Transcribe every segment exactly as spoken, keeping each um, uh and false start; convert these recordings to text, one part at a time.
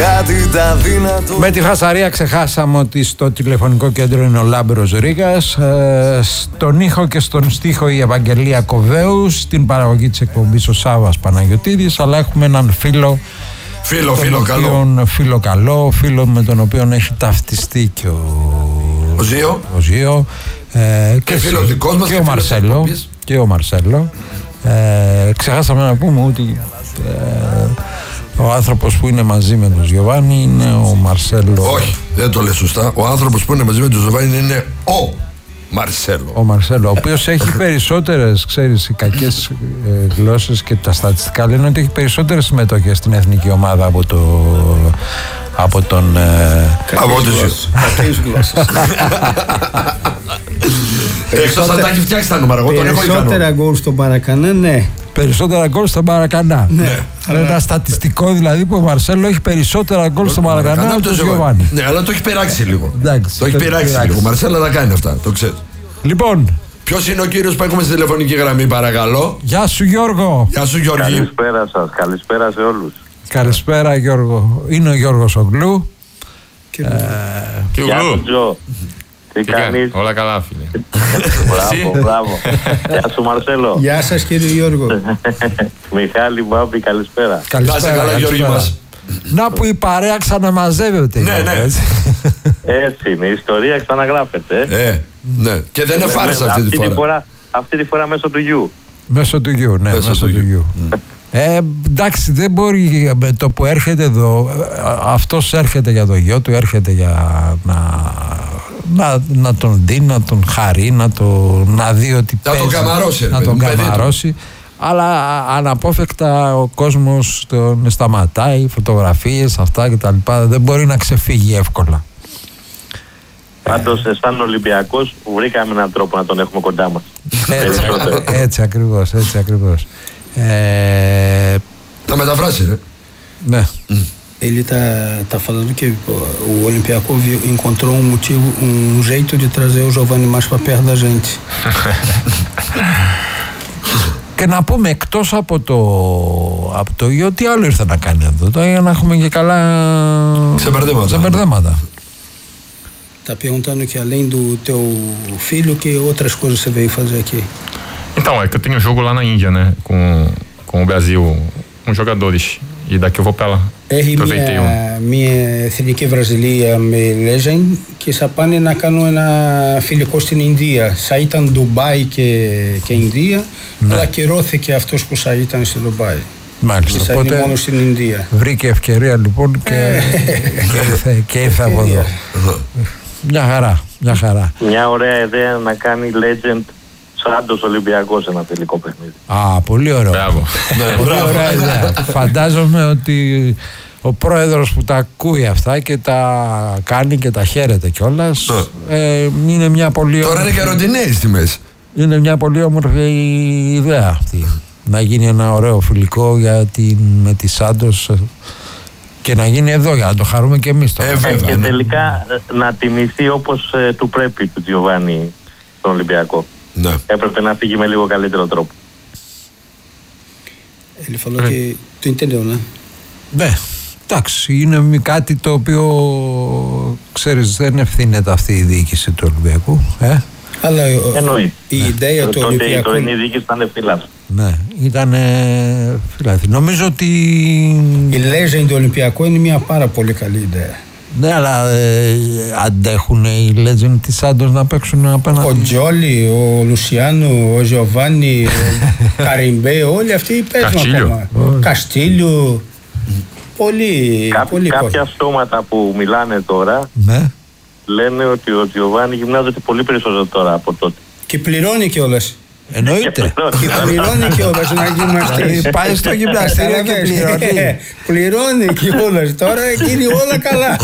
κάτι τα δυνατό. Με τη φασαρία ξεχάσαμε ότι στο τηλεφωνικό κέντρο είναι ο Λάμπρος Ρήγας, ε, στον ήχο και στον στίχο η Ευαγγελία Κοβέου, στην παραγωγή της εκπομπής ο Σάββας Παναγιωτίδης, αλλά έχουμε έναν φίλο Φίλο, φίλο καλό. Φίλο καλό, φίλο με τον οποίο έχει ταυτιστεί και ο, ο Ζίο, ο Ζίο ε, και, και, φίλος δικός μας και, και, ο Μαρσέλο, και ο Μαρσέλο. Ε, ξεχάσαμε να πούμε ότι ε, ο άνθρωπος που είναι μαζί με τον Γιωβάνι είναι ο Μαρσέλο. Όχι, δεν το λες σωστά. Ο άνθρωπος που είναι μαζί με τον Γιωβάνι είναι ο Μαρσέλο. Ο Μαρσέλο, ο οποίος έχει περισσότερες, ξέρεις, οι κακές ε, γλώσσες και τα στατιστικά λένε ότι έχει περισσότερες συμμετοχές στην εθνική ομάδα από, το, από τον... Ε, από τους κακές γλώσσες. Εκτός αν τα έχει φτιάξει τα νούμερα, εγώ τον έχω ικανό. Περισσότερα γκολ στον Παρακανά, ναι. Περισσότερα γκολ στον Παρακανά. Ναι. Αλλά ένα στατιστικό δηλαδή που ο Μαρσέλο έχει περισσότερα γκολ στον Παρακανά από τον Γιωβάνι. Ναι, αλλά το έχει περάξει λίγο. Εντάξει, το έχει περάξει λίγο. Ο Μαρσέλο τα κάνει αυτά, το ξέρεις. Λοιπόν. Ποιος είναι ο κύριος που έχουμε στη τηλεφωνική γραμμή, παρακαλώ? Γεια σου, Γιώργο. Γεια σου, Γιώργη. Καλησπέρα σας, καλησπέρα σε όλους. Καλησπέρα, Γιώργο. Είναι ο Γιώργος Ογλού. Και ο Γλου. Γεια σου, Τζο. Τι κάνεις? Όλα καλά, φίλε. Μπράβο, μπράβο. Γεια σου, Μαρσέλο. Γεια σας, κύριε Γιώργο. Μιχάλη, Μπάμπη, καλησπέρα. Καλησπέρα, καλά, Γιώργη μας. Να που η παρέα ξαναμαζεύεται. Ναι, ναι. Έτσι είναι, η ιστορία ξαναγράφεται. Ε, ναι. Και δεν είναι φάρσα αυτή τη φορά. Αυτή τη φορά μέσω του γιου. Μέσω του γιου, ναι, μέσω του γιου. Ε, εντάξει, δεν μπορεί με το που έρχεται εδώ, αυτός έρχεται για το γιο του, έρχεται για να, να, να τον δει, να τον χαρεί, να, το, να δει ότι να παίζει, τον καμαρώσει, να τον καμαρώσει. Αλλά αναπόφευκτα ο κόσμος τον σταματάει, φωτογραφίες, αυτά κτλ. Δεν μπορεί να ξεφύγει εύκολα. Πάντως, σαν Ολυμπιακός, βρήκαμε έναν τρόπο να τον έχουμε κοντά μας. Έτσι, έτσι ακριβώς, έτσι ακριβώς. É... Θα μεταφράσει, ρε. Ναι. Ele está tá falando que o Olympiacos encontrou um motivo, um jeito de trazer o Giovani mais para perto da gente. Και να πούμε εκτός από το, από το γιο, τι άλλο ήρθε να κάνει εδώ, τώρα, για να έχουμε και καλά ξεμπερδέματα. Tá perguntando que além do teu filho, que outras coisas você veio fazer aqui? Então, é que eu tenho jogo lá na Índia, né? Com, com o Brasil, com jogadores. E daqui eu vou pra lá. Έχει μια, μια εθνική Βραζιλία με legend και θα πάνε να κάνουν ένα φιλικό στην Ινδία. Θα ήταν Ντουμπάι και, και Ινδία, ναι. Αλλά κυρώθηκε αυτός που θα ήταν στη Ντουμπάι. Μάλιστα, και θα είναι μόνο στην Ινδία. Βρήκε ευκαιρία λοιπόν και, και, και ήρθε από εδώ. Μια χαρά, μια χαρά. Μια ωραία ιδέα να κάνει legend Σάντος Ολυμπιακός ένα τελικό παιχνίδι. Α, πολύ ωραίο. Μπράβο. Πολύ ωραία ιδέα. Φαντάζομαι ότι ο πρόεδρος που τα ακούει αυτά και τα κάνει και τα χαίρεται κιόλας, ε, είναι μια πολύ Τώρα είναι και ροντινέοι στη μέση. Είναι μια πολύ όμορφη ιδέα αυτή. Να γίνει ένα ωραίο φιλικό για την, με τη Σάντος και να γίνει εδώ για να το χαρούμε και εμείς τώρα. Ε, βέβαια, και ναι. Τελικά να τιμηθεί όπως ε, του πρέπει του Τζιοβάνι τον Ολυμπιακό. Ναι. Έπρεπε να φύγει με λίγο καλύτερο τρόπο. Ele falou que tu entendeu, né? Ναι, εντάξει, είναι κάτι το οποίο ξέρεις δεν ευθύνεται αυτή η διοίκηση του Ολυμπιακού. Ε? Αλλά εννοεί. Η ναι. ιδέα του Ολυμπιακού. Η τωρινή διοίκηση ήταν φιλάθλη. Ναι, ήταν φιλάθλη. Νομίζω ότι η legend του Ολυμπιακού είναι μια πάρα πολύ καλή ιδέα. Ναι, αλλά ε, αντέχουν οι legend της Σάντος να παίξουν απέναντι. Ο Τζόλι, ο Λουσιάνο, ο Γιωβάνι, ο Καριμπέ, όλοι αυτοί παίζουν ακόμα. Καστίλιο. Πολύ, Κά, πολύ κάποια στόματα που μιλάνε τώρα, ναι. Λένε ότι ο Γιωβάνι γυμνάζεται πολύ περισσότερο τώρα από τότε. Και πληρώνει κιόλας. Εννοείται. Και πληρώνει κιόλας να γυμναστείς. Πάει στο γυμναστήριο και πληρώνει. Πληρώνει κιόλας. Τώρα γίνει όλα καλά.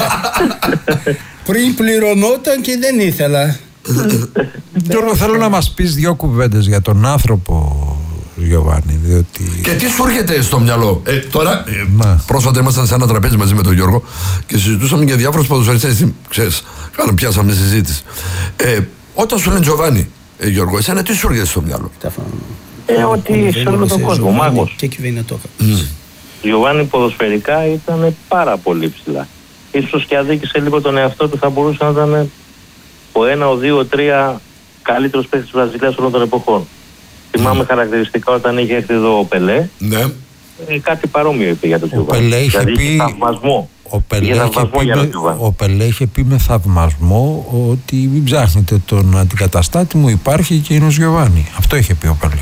Πριν πληρωνόταν και δεν ήθελα. Γιώργο, θέλω να μας πεις δύο κουβέντες για τον άνθρωπο Γιωβάνι, διότι... Και τι σου έρχεται στο μυαλό. Ε, τώρα, ε, πρόσφατα ήμασταν σε ένα τραπέζι μαζί με τον Γιώργο και συζητούσαμε για διάφορους ποδοσφαιριστές. Ξέρεις, κάνω πιάσαμε συζήτηση. Ε, όταν σου λένε Γιωβάνι, ε, Γιώργο, εσένα τι σου έρχεται στο μυαλό? Ε, ότι σε όλο τον κόσμο, μάγος. Και κυβέρνη το Γιωβάνι ποδοσφαιρικά ήταν πάρα πολύ ψηλά. Ίσως και αδίκησε λίγο τον εαυτό του, θα μπορούσε να ήταν ο ένα, ο δύο, ο τρία καλύτερος παίκτης της Βραζιλίας όλων των εποχών. Mm. Θυμάμαι χαρακτηριστικά όταν είχε έρθει εδώ ο Πελέ, ναι. ε, κάτι παρόμοιο είπε για τον Γιωβάνι. Ο Πελέ είχε δηλαδή, πει... θαυμασμό. Ο Πελέ, είχε πει με, ο Πελέ είχε πει με θαυμασμό ότι μην ψάχνετε τον αντικαταστάτη μου, υπάρχει και είναι ο Γιωβάνι. Αυτό είχε πει ο Πελέ.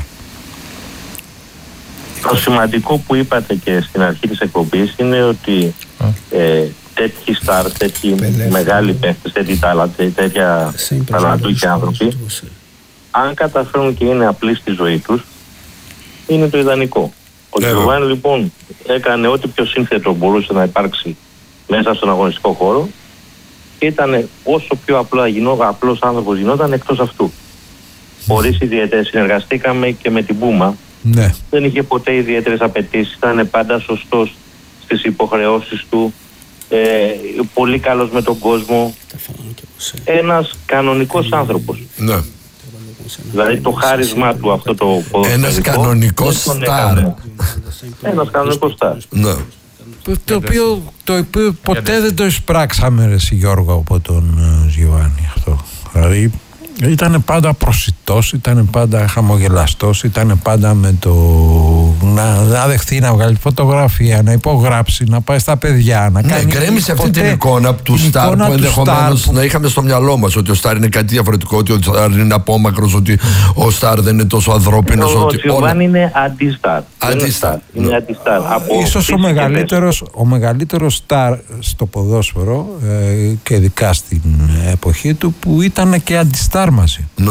Το σημαντικό που είπατε και στην αρχή της εκπομπής είναι ότι ε, τέτοιοι στάρ, τέτοιοι μεγάλοι παίκτες, τέτοιοι τέτοια ταλαντούχοι άνθρωποι, αν καταφέρουν και είναι απλοί στη ζωή τους, είναι το ιδανικό. Ο Γιωβάνι λοιπόν έκανε ό,τι πιο σύνθετο μπορούσε να υπάρξει μέσα στον αγωνιστικό χώρο και ήταν όσο πιο απλό, γινό, απλός άνθρωπος γινόταν εκτός αυτού. Χωρίς ιδιαίτερες, συνεργαστήκαμε και με την Πούμα. Ναι. Δεν είχε ποτέ ιδιαίτερες απαιτήσεις, ήταν πάντα σωστός στις υποχρεώσεις του, ε, πολύ καλός με τον κόσμο, ένας κανονικός άνθρωπος. Ναι. Δηλαδή το χάρισμα του αυτό το ποδοσφαιρικό. Ένας κανονικός στάρ. Ένας κανονικός στάρ. Ναι. Το οποίο, το οποίο ποτέ δεν το εισπράξαμε ρε Γιώργο από τον Γιωβάνι αυτό. Δηλαδή ήταν πάντα προσιτός, ήταν πάντα χαμογελαστός, ήταν πάντα με το να, να δεχθεί, να βγάλει φωτογραφία, να υπογράψει, να πάει στα παιδιά, να κάνει. Ναι, γκρέμισε αυτή την εικόνα του Σταρ που ενδεχομένως να είχαμε στο μυαλό μας, ότι ο Σταρ είναι κάτι διαφορετικό, ότι ο Σταρ είναι απόμακρος, ότι ο Σταρ δεν είναι τόσο ανδρόπινος. Ο Γιωβάνι είναι αντισταρ. Αντισταρ. Είναι αντισταρ. Ίσως ο μεγαλύτερος, ο μεγαλύτερος Σταρ στο ποδόσφαιρο ε, και ειδικά στην εποχή του που ήταν και αντισταρ μαζί. Ναι.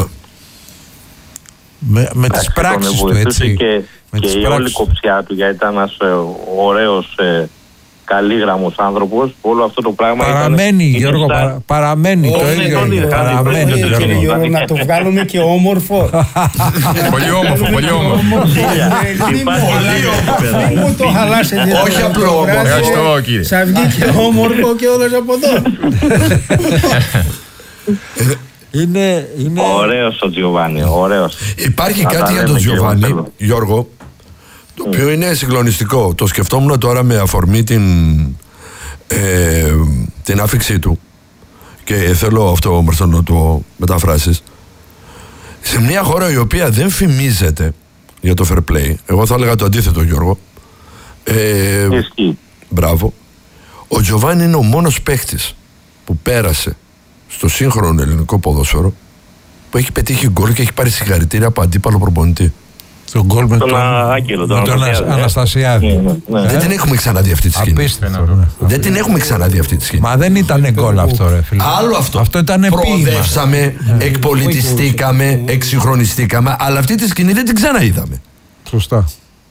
Με, με τις πράξεις του, έτσι. Και, με και τις η πράξεις. όλη κοψιά του, γιατί ήταν ένας ε, ωραίος, ε, καλήγραμμος άνθρωπος. Όλο αυτό το πράγμα παραμένει, ήταν, Γιώργο, ήταν παρα, παραμένει το ίδιο. Παραμένει, Γιώργο. Γιώργο, να το βγάλουμε και όμορφο. Πολύ όμορφο, πολύ όμορφο. Μην μου το χαλάσετε. Όχι απλό όμορφο. Ευχαριστώ, κύριε. Σα βγήκε όμορφο και όλος από εδώ. Είναι, είναι... Ωραίος ο Γιωβάνι, ωραίος. Υπάρχει Να κάτι τα για λέμε τον και Γιωβάνι, εγώ. Γιώργο, το οποίο είναι συγκλονιστικό. Το σκεφτόμουν τώρα με αφορμή την, ε, την άφηξή του και θέλω αυτό Μαρθό να το μεταφράσεις. Σε μια χώρα η οποία δεν φημίζεται για το fair play, εγώ θα έλεγα το αντίθετο, Γιώργο. Ε, Ισχύει. Μπράβο. Ο Γιωβάνι είναι ο μόνος παίχτης που πέρασε στο σύγχρονο ελληνικό ποδόσφαιρο που έχει πετύχει γκολ και έχει πάρει συγχαρητήρια από αντίπαλο προπονητή. Τον γκολ με τον, τον, Άγγελο, τον, με τον Αναστασιάδη. Αναστασιάδη. Ναι, ναι, ναι. Δεν την έχουμε ξαναδεί αυτή τη σκηνή. Απίστευτο. Ναι. Δεν την έχουμε ξαναδεί αυτή τη σκηνή. Μα δεν ήταν γκολ αυτό, ρε φίλε. Άλλο αυτό. Αυτό ήταν ποίημα. Προοδεύσαμε, εκπολιτιστήκαμε, εξυγχρονιστήκαμε, αλλά αυτή τη σκηνή δεν την ξαναείδαμε. Σωστά.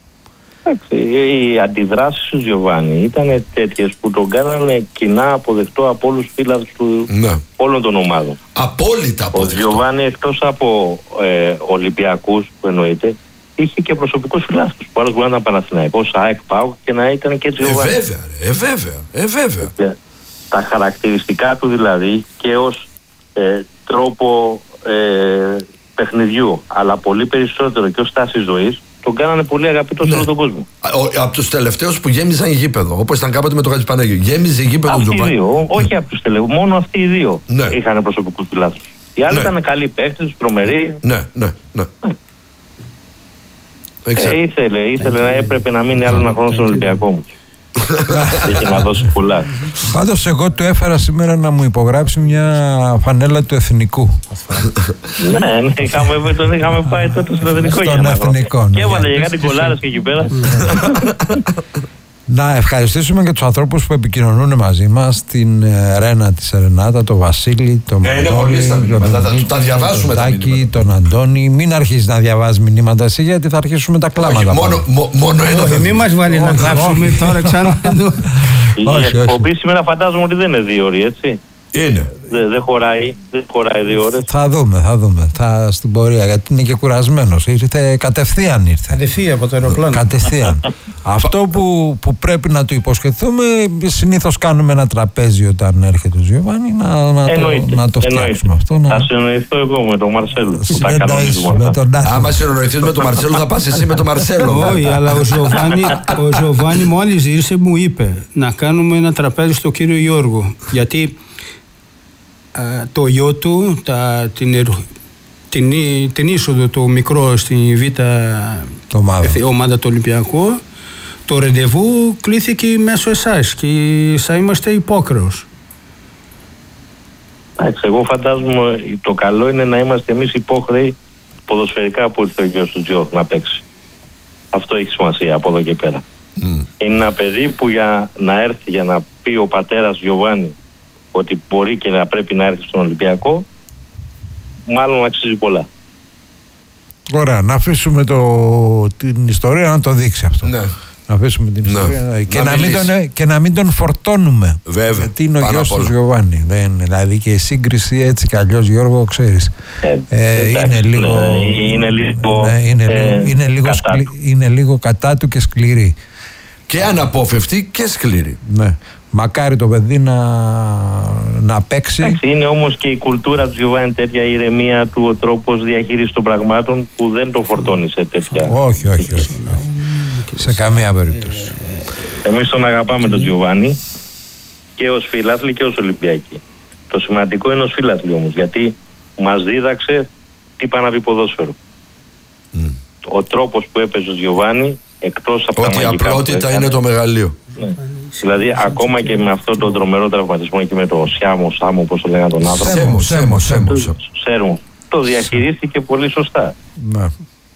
Οι αντιδράσεις του Γιωβάνι ήταν τέτοιες που τον κάνανε κοινά αποδεκτό από όλους τους φίλους του, Ναι. όλων των ομάδων. Απόλυτα Ο αποδεκτό. Γιωβάνι, εκτός από ε, Ολυμπιακούς που εννοείται, είχε και προσωπικούς φιλάθλους. Που άλλος μπορεί να ήταν Παναθηναϊκός, ΑΕΚ, ΠΑΟΚ και να ήταν και Ε, Γιωβάνι. βέβαια, ε, βέβαια, ε, βέβαια. Και τα χαρακτηριστικά του δηλαδή και ως ε, τρόπο ε, παιχνιδιού, αλλά πολύ περισσότερο και ως στάση ζωής, τον κάνανε πολύ αγαπητό σε όλο τον κόσμο. Από τους τελευταίους που γέμιζαν γήπεδο, όπως ήταν κάποτε με τον Χατζηπανάγιο. Γέμιζε γήπεδο Αυτοί οι Γιωβάνι. δύο, όχι από τους τελευταίους, μόνο αυτοί οι δύο Ναι. είχαν προσωπικούς φιλάθλους. Οι άλλοι Ναι. ήταν καλοί παίκτες, τρομεροί. Ναι, ναι, ναι. Ε, ήθελε, ήθελε να έπρεπε να μείνει άλλο ένα χρόνο στον Ολυμπιακό μου. Είχε να δώσει πολλά. Πάντως εγώ του έφερα σήμερα να μου υπογράψει μια φανέλα του Εθνικού. Ναι, ναι, είχαμε, τον είχαμε πάει τότε στον Εθνικό για Στον ένα χρόνο. Εθνικό, ναι. Και έβαλε για κάτι κολλάρες και εκεί πέρα. Να ευχαριστήσουμε και τους ανθρώπους που επικοινωνούν μαζί μας, την ε, Ρένα τη Ρενάτα, τον Βασίλη, τον Ε, είναι πολύ Μανώλη, στα τον μηνύματα, θα Νίκη, τα διαβάσουμε τον τα Τάκη, μηνύματα. τον Αντώνη. Μην αρχίσει να διαβάζει μηνύματα εσύ, γιατί θα αρχίσουμε τα κλάματα. Όχι, μόνο, μο- μόνο ένα Όχι, θα μην μας βάλει να γράψουμε τώρα ξανά. Η Όχι, όχι. εκπομπή σήμερα φαντάζομαι ότι δεν είναι δύο ώρες, έτσι. Είναι. Δεν δε χωράει, δεν χωράει δύο ώρες. Θα δούμε, θα δούμε. Θα στην πορεία, γιατί είναι και κουρασμένος. Ήρθε, κατευθείαν ήρθε. Κατευθείαν από το αεροπλάνο. Κατευθείαν. Αυτό που, που πρέπει να του υποσχεθούμε, συνήθως κάνουμε ένα τραπέζι όταν έρχεται ο Γιωβάνι, να, να, το, να το φτιάξουμε αυτό. Να... Θα συνοηθώ εγώ με τον Μαρσέλο. Άμα συνοηθείς με τον Μαρσέλο, θα πας εσύ με τον Μαρσέλο. Όχι, αλλά ο Γιωβάνι μόλις ήρθε μου είπε να κάνουμε ένα τραπέζι στο κύριο Γιώργο. Γιατί το γιο του, τα, την, την, την είσοδο του μικρό στη Β' ομάδα του Ολυμπιακού, το ρεντεβού κλείθηκε μέσω εσάς και θα είμαστε υπόκρεος. Εντάξει, εγώ φαντάζομαι το καλό είναι να είμαστε εμείς υπόχρεοι ποδοσφαιρικά που ήρθε ο γιος του Τζο να παίξει. Αυτό έχει σημασία από εδώ και πέρα. Mm. Είναι ένα παιδί που για να έρθει, για να πει ο πατέρας Γιωβάνι ότι μπορεί και να πρέπει να έρθει στον Ολυμπιακό, μάλλον αξίζει πολλά. Ωραία, να αφήσουμε το, την ιστορία να το δείξει αυτό. Ναι. Να αφήσουμε την ιστορία ναι. και, να να μην τον, και να μην τον φορτώνουμε. Βέβαια. Γιατί είναι ο γιος του Γιωβάνι. Δηλαδή και η σύγκριση έτσι κι αλλιώς, Γιώργο, ξέρεις. Ε, ε, εντάξει, είναι λίγο, είναι λίγο, ναι, είναι, ε, είναι, λίγο κατά σκλη, είναι λίγο κατά του και σκληρή. Και αναπόφευκτη και σκληρή. Ναι. Μακάρι το παιδί να, να παίξει. Εντάξει, είναι όμως και η κουλτούρα του Γιωβάνι τέτοια, η ηρεμία του, ο τρόπος διαχείρισης των πραγμάτων που δεν το φορτώνει σε τέτοια. Όχι, όχι, όχι. Σε καμία περίπτωση. Εμείς τον αγαπάμε τον Γιωβάνι και ως φιλάθλοι και ως Ολυμπιακοί. Το σημαντικό είναι ως φιλάθλοι όμως, γιατί μας δίδαξε τι πάει να πει ποδόσφαιρο. Mm. Ο τρόπος που έπαιζε ο Γιωβάνι, εκτός από ότι τα μαγικά η απλότητα είναι το μεγαλείο. Ναι. Δηλαδή ακόμα και με αυτό τον τρομερό τραυματισμό και με το Σιάμο, Σάμο, όπως το λέγανε τον άνθρωπο. Σέμο, Σέμο, Σέμο. Σέμο. Το διαχειρίστηκε πολύ σωστά. Ναι.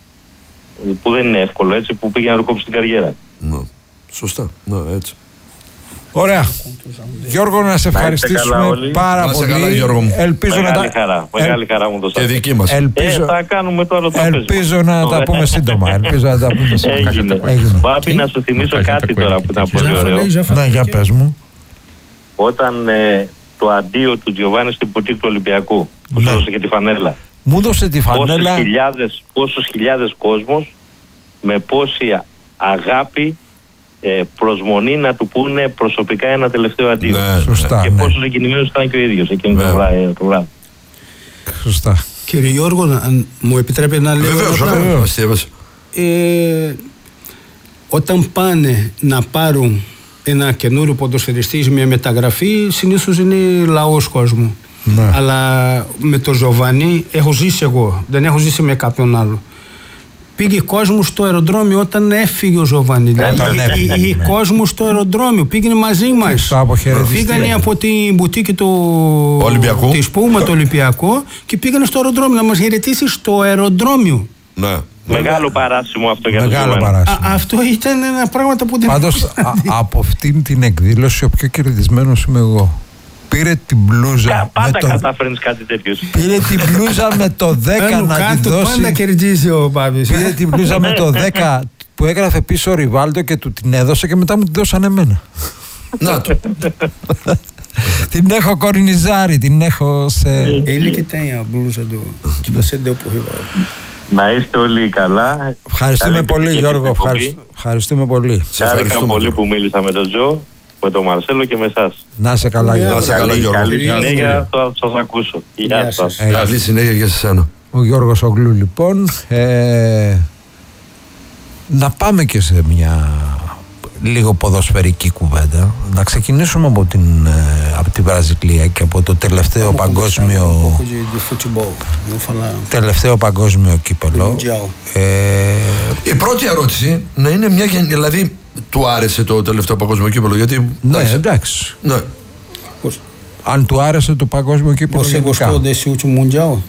Που δεν είναι εύκολο, έτσι, που πήγε να του κόψει την καριέρα. Ναι. Σωστά, ναι, έτσι. Ωραία. Γιώργο, να σε ευχαριστήσουμε πάρα να πολύ. Καλά, Γιώργο μου. Ελπίζω μεγάλη να τα... χαρά, μεγάλη χαρά μου το και δική μας. Ελπίζω... Ε, θα κάνουμε τώρα το Ελπίζω να τα πούμε σύντομα. Ελπίζω να τα πούμε σύντομα. Έγινε. Έγινε. Πάπη, να σου θυμίσω κάτι τώρα που ήταν πολύ ωραίο. Ναι, για πες μου. Όταν ε, το αντίο του Γιωβάνι στην πουτή του Ολυμπιακού, που ναι. έδωσε και τη φανέλα. Μου έδωσε τη φανέλα. Πόσους χιλιάδες, πόσους χιλιάδες κόσμος με πόση αγάπη, ε, προσμονή να του πούνε προσωπικά ένα τελευταίο αντίο. Ναι, σωστά, και ναι. πόσο συγκινημένος ήταν και ο ίδιος εκείνο το βράδυ. Σωστά. Κύριε Γιώργο, αν μου επιτρέπετε να λέω βεβαίως, ένα πράγμα. βεβαίως. Ε, όταν πάνε να πάρουν ένα καινούριο ποδοσφαιριστή, μια μεταγραφή, συνήθως είναι λαός κόσμου. Ναι. Αλλά με το Γιωβάνι έχω ζήσει εγώ, δεν έχω ζήσει με κάποιον άλλο. Πήγε κόσμο στο αεροδρόμιο όταν έφυγε ο Γιωβάνι. Δηλαδή, οι ναι. κόσμο στο αεροδρόμιο πήγαινε μαζί μας. Φύγανε από την μπουτίκη του Ολυμπιακού. Της Πούμα, το Ολυμπιακό, και πήγανε στο αεροδρόμιο να μας χαιρετήσει στο αεροδρόμιο. Ναι. Μεγάλο παράσημο αυτό για Μεγάλο το παράσημο. Α, αυτό ήταν ένα πράγμα που δεν. Πάντως από αυτήν την εκδήλωση ο πιο κερδισμένος είμαι εγώ. Πήρε την μπλούζα. Κα, πάντα το... καταφέρνεις κάτι τέτοιο. Πήρε την μπλούζα με το δέκα να κάτω, τη δώσει. Πάντα κερδίζει ο Πάπης. Πήρε την μπλούζα με το δέκα που έγραφε πίσω ο Ριβάλντο και του την έδωσε και μετά μου την δώσαν εμένα. Να το. Την έχω κορνιζάρι, την έχω σε. Ele que tem a blusa do que você deu pro rival. Να είστε όλοι καλά. Ευχαριστούμε πολύ, Γιώργο. Ευχαριστούμε πολύ. Χάρηκα πολύ που μίλησα με τον Τζο, με τον Μαρσέλο και με εσάς. Να σε καλά, Γιώργο. Να σε καλά, Γιώργο. Καλή συνέχεια, θα σας ακούσω. Γεια σας. Καλή συνέχεια και σε εσένα. Ο Γιώργος Ογλού, λοιπόν. Ε, να πάμε και σε μια λίγο ποδοσφαιρική κουβέντα. Να ξεκινήσουμε από την, ε, από τη Βραζιλία και από το τελευταίο παγκόσμιο τελευταίο παγκόσμιο κύπελο. Ε, Η πρώτη ερώτηση να είναι μια, δηλαδή του άρεσε το τελευταίο παγκόσμιο κύπελο, γιατί ναι, εντάξει. Ναι. Αν του άρεσε το παγκόσμιο κύπελο. Você gostou desse último mundial?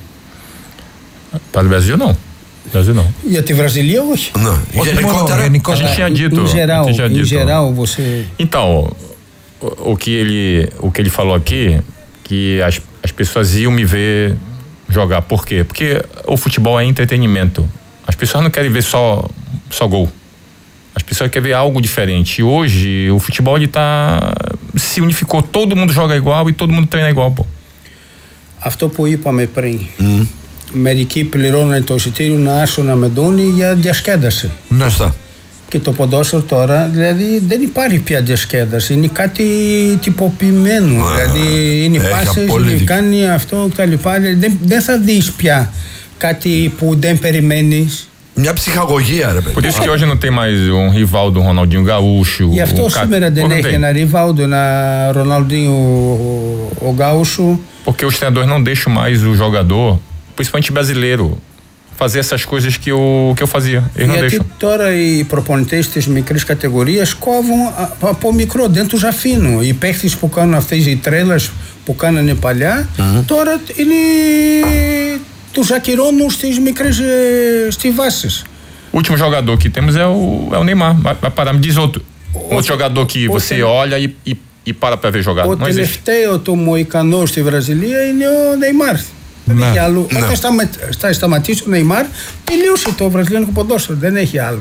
Para o Brasil não. Brasil não. Για τη Βραζιλία όχι. Ναι. Γενικότερα. A gente tinha dito. Em geral, a gente tinha em dito. geral você. Então, o, o que ele, o que ele falou aqui, que as, as pessoas iam me ver jogar. Por quê? Porque o futebol é entretenimento. As pessoas não querem ver só só gol. As pessoas querem ver algo diferente. E hoje o futebol ele tá se unificou, todo mundo joga igual e todo mundo treina igual, pô. Αυτό που είπαμε πριν. Mm. Μερικοί πληρώνουν το εισιτήριο να έρθουν να μεντώνει για διασκέδαση. Ναι, στα. Και το ποδόσφαιρο τώρα, δηλαδή δεν υπάρχει πια διασκέδαση. Είναι κάτι τυποποιημένο. Yeah. Δηλαδή είναι πάσες, είναι κάνει αυτό κτλ. Δεν, δεν θα δεις πια κάτι που δεν περιμένεις. Μια ψυχαγωγία, ρε παιδί. Por isso que hoje não tem mais um rival do Ronaldinho Gaúcho. Γι' αυτό σήμερα δεν έχει ένα rival, ένα Ronaldinho o Gaúcho. Porque os treinadores não deixam mais o jogador, principalmente brasileiro, fazer essas coisas que eu, que eu fazia. Eles não deixam. Τώρα οι προπονητές στις μικρές κατηγορίες κόβουν από μικρό, δεν τους αφήνουν. Οι παίχτες που κάνουν αυτές οι τρέλες που κάνανε παλιά, mm-hmm. τώρα είναι, τους ακυρώνουν στις μικρές, στις βάσεις. O último jogador que temos é o, é o Neymar. Vai, vai parar, me diz outro. O, outro jogador que você tem... olha e, e, e para pra ver jogar. Ο não τελευταίο του Μοϊκανό στη Βραζιλία είναι ο Νεϊμάρ. Δεν έχει άλλο. Ναι. Όταν σταμα, θα σταματήσει ο Νεϊμάρ, τελείωσε το βραζιλιάνικο ποδόσφαιρο. Δεν έχει άλλο.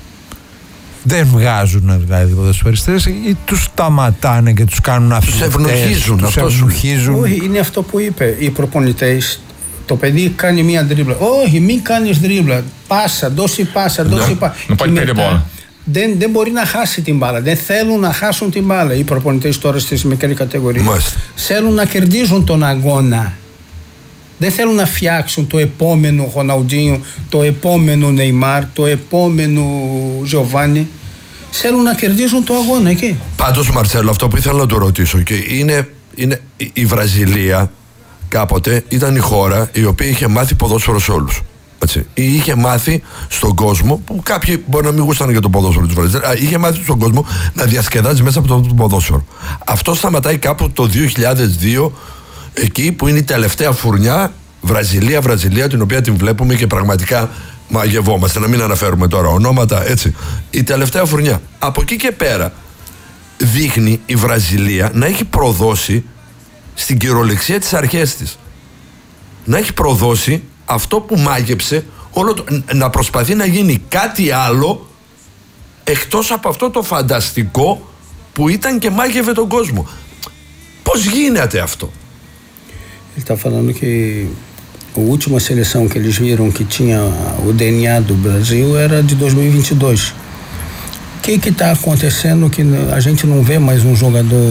Δεν βγάζουν δηλαδή οι ποδοσφαιριστές ή τους σταματάνε και τους κάνουν αυτούς. Τους ευνοχίζουν. Τους ευνοχίζουν. Όχι, είναι αυτό που είπε. Οι προπονητές, το παιδί κάνει μία δρίπλα. Όχι, μην κάνεις δρίπλα. Πάσα, δώσει πάσα, δώσει πάσα. Δεν, δεν μπορεί να χάσει την μπάλα. Δεν θέλουν να χάσουν την μπάλα. Οι προπονητές τώρα στις μικρές κατηγορίες θέλουν να κερδίζουν τον αγώνα. Δεν θέλουν να φτιάξουν το επόμενο Ροναλντίνιο, το επόμενο Νεϊμάρ, το επόμενο Τζοβάνι. Θέλουν να κερδίζουν το αγώνα εκεί. Πάντως, Μαρτσέλο, αυτό που ήθελα να το ρωτήσω και είναι, είναι η Βραζιλία κάποτε ήταν η χώρα η οποία είχε μάθει ποδόσφαιρο σε όλους. Έτσι. Είχε μάθει στον κόσμο, που κάποιοι μπορεί να μην γούστανε για το ποδόσφαιρο της Βραζιλίας, είχε μάθει στον κόσμο να διασκεδάζει μέσα από το ποδόσφαιρο. Αυτό σταματάει κάπου το δύο χιλιάδες δύο, εκεί που είναι η τελευταία φουρνιά Βραζιλία, Βραζιλία, την οποία την βλέπουμε και πραγματικά μαγευόμαστε. Να μην αναφέρουμε τώρα ονόματα, έτσι. Η τελευταία φουρνιά. Από εκεί και πέρα δείχνει η Βραζιλία να έχει προδώσει στην κυριολεξία τις αρχές της. Να έχει προδώσει αυτό που μάγεψε, όλο το, να προσπαθεί να γίνει κάτι άλλο εκτός από αυτό το φανταστικό που ήταν και μάγευε τον κόσμο. Πώς γίνεται αυτό? Ele está falando que a última seleção que eles viram que tinha o D N A do Brasil era de dois mil e vinte e dois. O que que está acontecendo que a gente não vê mais um jogador?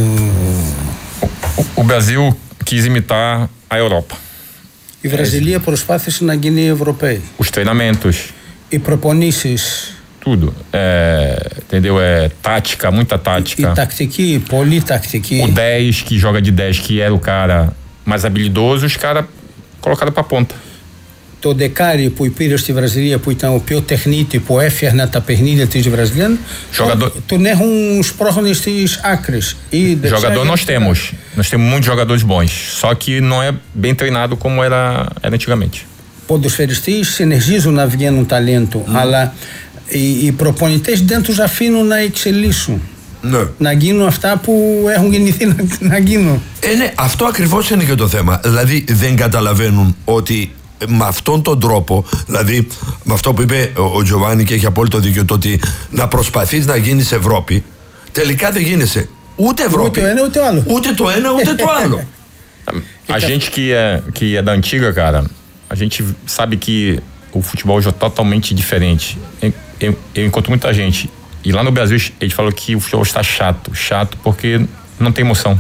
O, o Brasil quis imitar a Europa. Η Βραζιλία προσπάθησε να γίνει Ευρωπαίοι. Os treinamentos. Οι προπονήσεις. Tudo. É, entendeu? É tática, muita tática. Η τακτική, πολύ τακτική. O dez que joga de dez, que era o cara mais habilidoso, os caras colocaram pra ponta. Το δεκάρι που υπήρχε στη Βραζιλία, που ήταν ο πιο τεχνίτη, που έφτιαχνα τα παιχνίδια της Βραζιλίας, Jogador... τον έχουν σπρώχνει στις άκρες. Jogador nós temos. Nós temos muitos jogadores bons. Só que não é bem treinado como era, era antigamente. Ποδοσφαιριστές συνεχίζουν να βγαίνουν ταλέντο, mm. αλλά οι, οι προπονητές δεν τους αφήνουν να εξελίσσουν. Ναι. Να γίνουν αυτά που έχουν γεννηθεί να, να γίνουν. Ε, ναι, αυτό ακριβώς είναι και το θέμα. Δηλαδή δεν καταλαβαίνουν ότι με αυτόν τον τρόπο, δηλαδή με αυτό που είπε ο, ο Τζοβάνι, και έχει απόλυτο δίκιο, το ότι να προσπαθείς να γίνεις Ευρώπη, τελικά δεν γίνεσαι ούτε Ευρώπη, ούτε το ένα ούτε, άλλο. ούτε το ένα ούτε το άλλο. A gente que é, que é da antiga, cara, a gente sabe que o futebol hoje é totalmente diferente. Eu, eu, eu encontro muita gente. E lá no Brasil eles falam que o futebol está chato. Chato porque não tem emoção.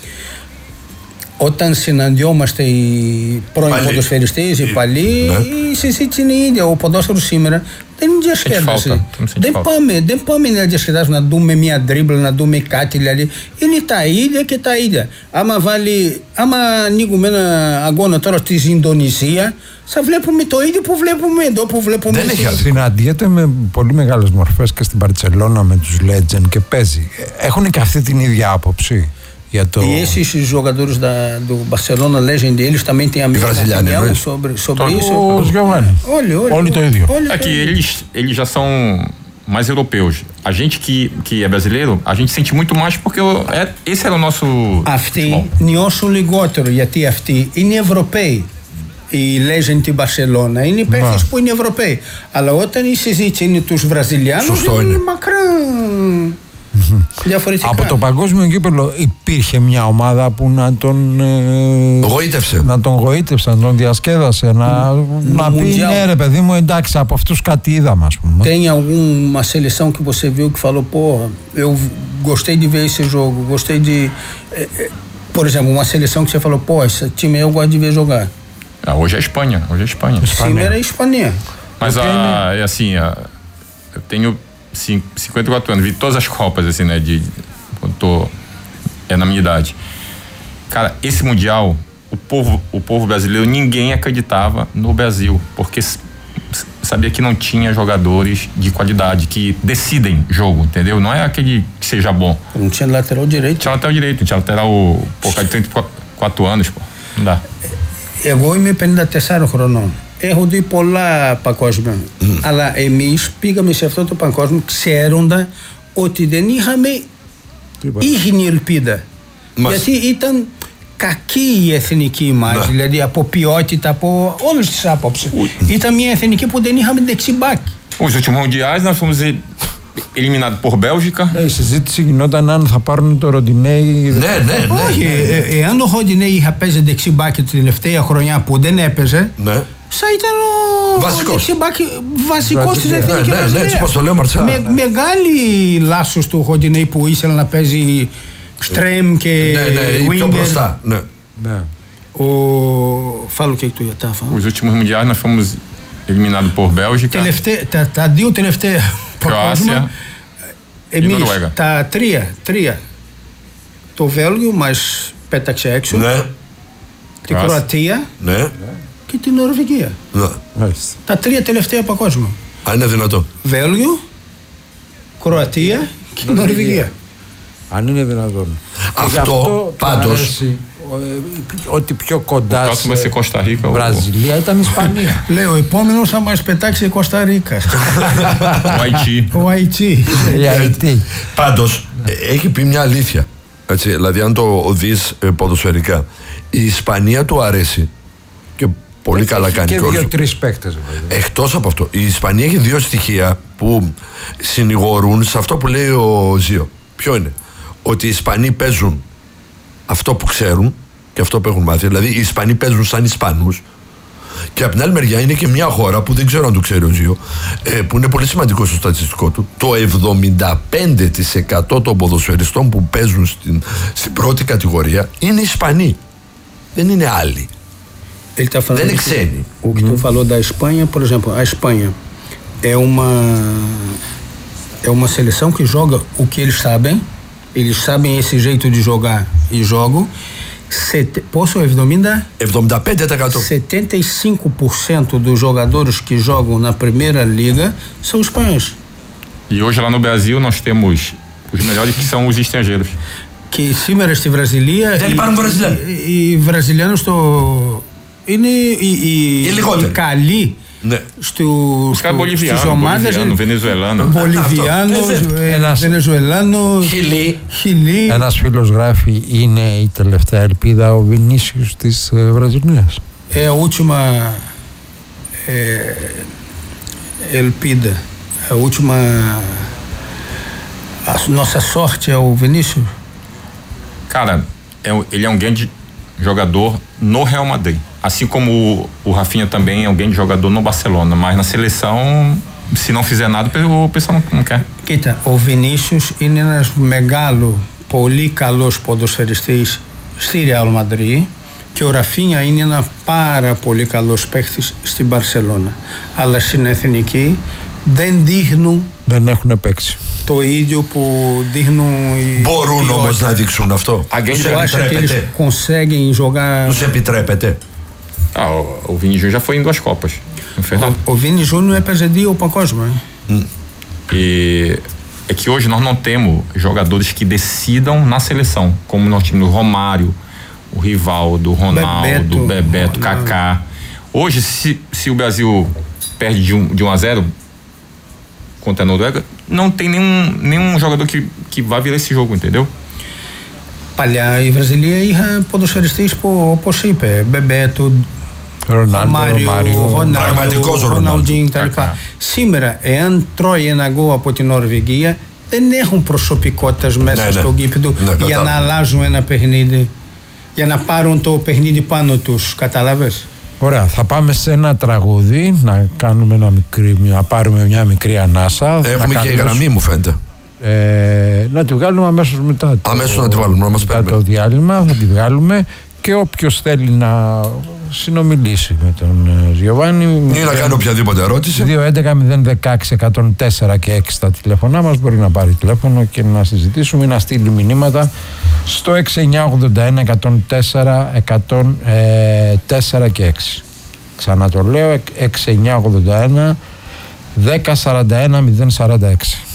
Όταν συναντιόμαστε οι πρώην ποδοσφαιριστές, οι παλιοί, ναι. η συζήτηση είναι η ίδια. Ο ποδόσφαιρο σήμερα δεν είναι διασκέδαση. Δεν πάμε, δεν πάμε να διασκεδάσουμε, να δούμε μια ντρίμπλα, να δούμε κάτι. Δηλαδή είναι τα ίδια και τα ίδια. Άμα, βάλει, άμα ανοίγουμε ένα αγώνα τώρα στη Ινδονησία, θα βλέπουμε το ίδιο που βλέπουμε εδώ, που βλέπουμε. Δεν έχει. Συναντιέται με πολύ μεγάλες μορφές και στην Μπαρτσελώνα με τους Legend και παίζει. Έχουν και αυτή την ίδια άποψη. Το... E esses jogadores da, do Barcelona Legend, eles também têm a mesma opinião sobre, sobre το... isso? Os Giovanni. Όλοι, όλοι. Όλοι το ίδιο. Aqui, eles, eles já são mais europeus. A gente que, que é brasileiro, a gente sente muito mais porque é, esse era o nosso... Αυτοί νιώσουν λιγότερο, γιατί αυτοί είναι Ευρωπαίοι. Η Legend τη Barcelona είναι παίκτες που είναι Ευρωπαίοι. Αλλά όταν η συζήτηση είναι τους Βραζιλιάνους, είναι μακράν. Διαφορετικά. Από το παγκόσμιο κύπελλο υπήρχε μια ομάδα που να τον ε, γοήτευσε. Να τον γοήτευσε, να τον διασκέδασε, να, να πει ναι ρε παιδί μου, εντάξει, από αυτούς κάτι είδαμε, ας πούμε. Tem alguma seleção que você viu que falou, porra, eu gostei de ver esse jogo, gostei de... É, é, por exemplo, uma seleção que você falou, pô, esse time eu gosto de ver jogar. Ah, hoje é a Espanha, hoje é a Espanha. Cimer é a Espanha. Mas a, é assim, a, eu tenho cinquenta e quatro anos, vi todas as Copas, assim, né, de, quando tô, é na minha idade. Cara, esse Mundial, o povo, o povo brasileiro, ninguém acreditava no Brasil, porque sabia que não tinha jogadores de qualidade, que decidem jogo, entendeu? Não é aquele que seja bom. Não tinha lateral direito. Tinha lateral direito, tinha lateral, pô, cara de trinta e quatro anos, pô, não dá. Εγώ είμαι πενήντα τεσσάρων χρονών. Έχω δει πολλά παγκόσμια. Mm. Αλλά εμείς πήγαμε σε αυτό το παγκόσμιο ξέροντα ότι δεν είχαμε ίχνη ελπίδα. Μας. Γιατί ήταν κακή η εθνική μας, ναι. Δηλαδή από ποιότητα, από όλες τις άποψεις. Ήταν μια εθνική που δεν είχαμε δεξιμπάκι. Os últimos mundiais nós fomos eliminados por Bélgica. Η συζήτηση γινόταν αν θα πάρουν το Ροντινέι. Ναι, ναι, ναι. Όχι, ε, εάν ο Ροντινέι είχε παίζει δεξιμπάκι την τελευταία χρονιά που δεν έπαιζε, ναι. Θα ήταν ο βασικός, δεξιμπάκι, βασικός της εθνικής ναι, ναι, έτσι πως το λέω Μαρτσά. Με, μεγάλη λάθος του Ροντινέι που ήθελε να παίζει Στρέμ και ναι, ναι, πιο μπροστά, ναι. Ναι. Ο... Φάλω και του Ιατάφα. Os últimos mundiais nós fomos eliminados por Bélgica. Τελευταία, τα, τα δύο τελευταία παγκόσμια, εμείς τα τρία, τρία. Το Βέλγιο μας πέταξε έξω, ναι. Την Κροατία, ναι. Και την Νορβηγία. Ναι. Τα τρία τελευταία παγκόσμια. Αν είναι δυνατό. Βέλγιο, Κροατία και Νορβηγία. Αν είναι δυνατόν. Αυτό, αυτό πάντως. Ότι πιο κοντά σε Βραζιλία ήταν η Ισπανία. Λέω, ο επόμενος θα μας πετάξει η Κώστα Ρίκα. Ο Αϊτσί. Πάντως, έχει πει μια αλήθεια. Έτσι, δηλαδή, αν το δεις ποδοσφαιρικά, η Ισπανία του αρέσει και πολύ καλά κάνει. Και δύο-τρεις παίκτες. Εκτός από αυτό, η Ισπανία έχει δύο στοιχεία που συνηγορούν σε αυτό που λέει ο Ζίο. Ποιο είναι? Ότι οι Ισπανοί παίζουν αυτό που ξέρουν και αυτό που έχουν μάθει. Δηλαδή οι Ισπανοί παίζουν σαν Ισπανούς. Και από την άλλη μεριά είναι και μια χώρα που δεν ξέρω αν το ξέρει ο Ζίο, ε, που είναι πολύ σημαντικό στο στατιστικό του. Το εβδομήντα πέντε τοις εκατό των ποδοσφαιριστών που παίζουν στην, στην πρώτη κατηγορία είναι Ισπανοί. Δεν είναι άλλοι. Δεν είναι ξένοι. O que tu falou da Espanha, por exemplo, a Espanha é uma é uma seleção que joga o que eles sabem. Eles sabem esse jeito de jogar e jogam. Sete, posso εβδομήντα πέντε τοις εκατό setenta e cinco por cento dos jogadores que jogam na primeira liga são espanhóis. E hoje lá no Brasil nós temos os melhores que são os estrangeiros. Και σήμερα στη Βραζιλία δεν υπάρχουν Βραζιλιάνοι. Οι Βραζιλιάνοι στο είναι οι, οι, οι καλοί. Ναι. Στους ομάδες Βενεζουελάνο, Βενεζουελάνο, Χιλί. Ένας φίλος γράφει, είναι η τελευταία ελπίδα ο Βινίσιους της Βραζιλίας. É a última é, elpida, a última a nossa sorte é o Vinícius. Cara, é, ele é um grande jogador no Real Madrid. Assim como o, ο Rafinha também é um grande jogador no Barcelona, mas na seleção, se não fizer nada, o pessoal não, não quer. Κοίτα, ο Βινίσιους είναι ένας μεγάλο, πολύ καλός ποδοσφαιριστής στη Real Madrid και ο Ραφίνια είναι ένα πάρα πολύ καλός παίχτης στην Μπαρσελόνα. Αλλά στην εθνική δεν δείχνουν, δεν έχουν παίξει το ίδιο που δείχνουν οι... Μπορούν όμως να δείξουν αυτό. Τους επιτρέπεται. Τους επιτρέπεται. Ah, o, o Vini Júnior já foi em duas Copas, não fez nada. O, o Vini Júnior έπαιζε δύο παγκόσμια. Hum. E é que hoje nós não temos jogadores que decidam na seleção, como nós tínhamos o Romário, o Rivaldo, o Ronaldo, o Bebeto, o Kaká. Hoje, se, se o Brasil perde de um, de um a zero contra a Noruega, não tem nenhum, nenhum jogador que, que vai virar esse jogo, entendeu? Παλιά η Βραζιλία είχε ποδοσφαιριστές που, όπως είπε, Μπεμπέτο, Μάριο, Ρονάλντο, Ροναλντίνho κτλ. Σήμερα, εάν τρώει ένα γκολ από την Νορβηγία, δεν έχουν προσωπικότητες μέσα ναι, στο ναι. γήπεδο ναι, για να αλλάζουν ένα παιχνίδι, για να πάρουν το παιχνίδι πάνω τους, κατάλαβες. Ωραία, θα πάμε σε ένα τραγούδι, να κάνουμε ένα μικρή, να πάρουμε μια μικρή ανάσα. Έχουμε και γραμμή, μου φαίνεται. Ε, να τη βγάλουμε αμέσως μετά. Αμέσως να τη βάλουμε, να μας μετά το διάλειμμα θα τη βγάλουμε, και όποιος θέλει να συνομιλήσει με τον Γιωβάνι ή να κάνει οποιαδήποτε ερώτηση, δύο έντεκα μηδέν δεκαέξι εκατόν τέσσερα και έξι τα τηλέφωνά μας, μπορεί να πάρει τηλέφωνο και να συζητήσουμε ή να στείλει μηνύματα στο έξι εννιά ογδόντα ένα εκατόν τέσσερα εκατόν τέσσερα και έξι. Ξανά το λέω, έξι εννιά ογδόντα ένα δέκα σαράντα ένα μηδέν σαράντα έξι.